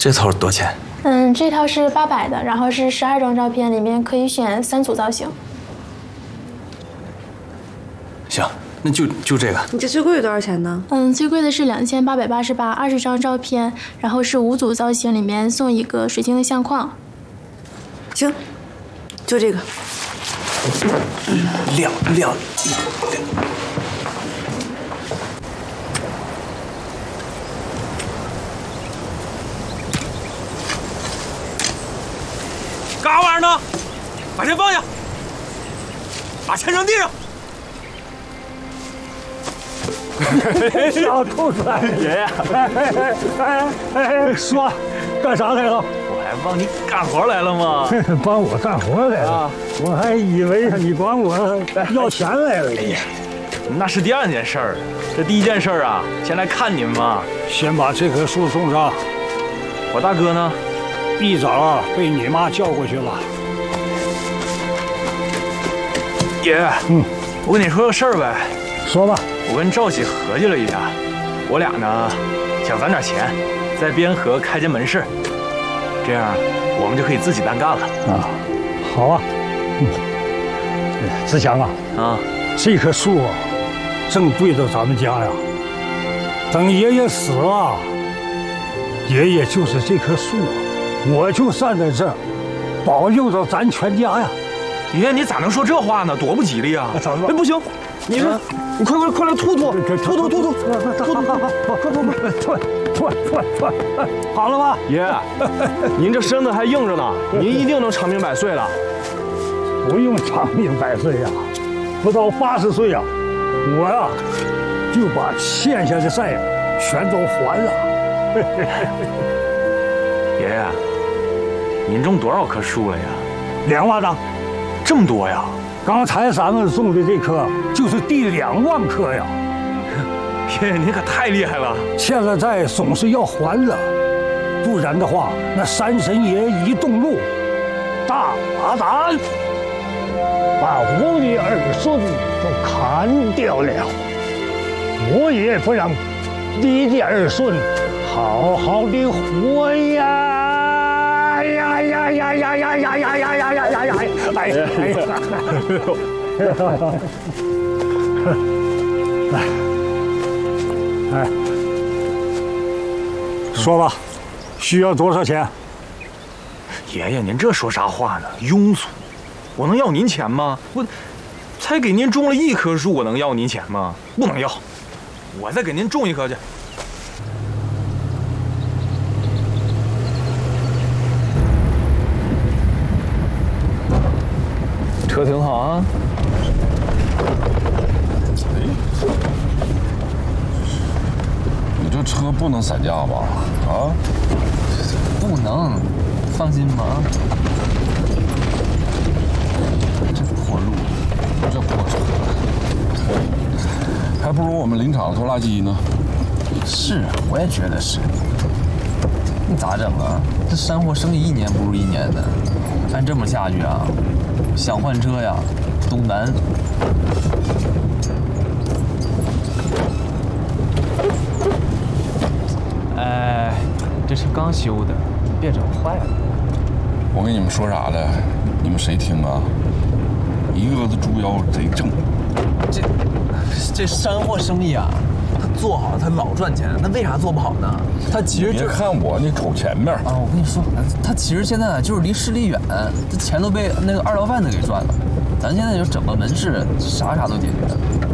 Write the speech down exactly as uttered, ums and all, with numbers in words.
这套多少钱？ 嗯，这套是八百的，然后是十二张照片，里面可以选三组造型。 行，那就就这个。 你这最贵的多少钱呢？ 嗯，最贵的是两千八百八十八，二十张照片，然后是五组造型，里面送一个水晶的相框。 行，就这个。 亮亮。 干啥玩意儿呢？把钱放下，把钱扔地上。 小兔子， 爷爷， 哎哎哎哎，说，干啥来了？ 我还帮你干活来了吗？ 帮我干活来了，啊、我还以为你管我要钱来了。 哎呀，那是第二件事儿，这第一件事儿啊，先来看您嘛。 先把这棵树送上。 我大哥呢？ 一早啊被你妈叫过去了。 爷爷，嗯，我跟你说个事儿呗。 说吧。 我跟赵喜合计了一下，我俩呢想攒点钱，在边河开间门市，这样我们就可以自己单干了。 啊，好啊。嗯，志强啊，啊，这棵树啊，正对着咱们家呀。等爷爷死了，爷爷就是这棵树，我就站在这儿，保佑着咱全家呀。 爷爷，你咋能说这话呢？多不吉利啊！哎，不行，你这。你快快快来吐吐，吐吐吐吐，吐吐，快快快， 吐吐吐吐，好了吧？ 爷，您这身子还硬着呢，您一定能长命百岁了。 不用长命百岁呀，不到八十岁呀，我呀就把欠下的债全都还了。 爷爷，您种多少棵树了呀？ 两万张， 这么多呀？ 刚才咱们种的这棵就是第两万棵呀！ 爷爷，您可太厉害了！ 欠了债总是要还的，不然的话，那山神爷一动怒，大把胆把我的儿孙都砍掉了，我也不让你的儿孙好好的活呀！呀呀呀呀呀呀呀呀呀呀呀呀！哎呀！哎哎，说吧，需要多少钱？ 爷爷，您这说啥话呢？庸俗！我能要您钱吗？我才给您种了一棵树，我能要您钱吗？不能要！我再给您种一棵去。车挺好啊。 哎，你这车不能散架吧？啊？ 不能，放心吧。这破路， 这破车，还不如我们林场拖拉机呢。 是，我也觉得是。你咋整啊？这山货生意一年不如一年的，按这么下去啊，想换车呀都难。哎，这车刚修的，别整坏了。 我跟你们说啥的，你们谁听啊？一个个猪腰贼正。 这这山货生意啊，他做好了他老赚钱，那为啥做不好呢？他其实就别看我，你瞅前面啊！我跟你说，他其实现在啊就是离市里远，这钱都被那个二道贩子给赚了。咱现在就整个门市，啥啥都解决了。